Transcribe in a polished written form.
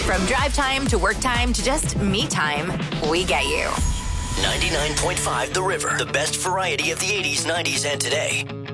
From drive time to work time to just me time, we get you. 99.5 The River, the best variety of the 80s, 90s, and today.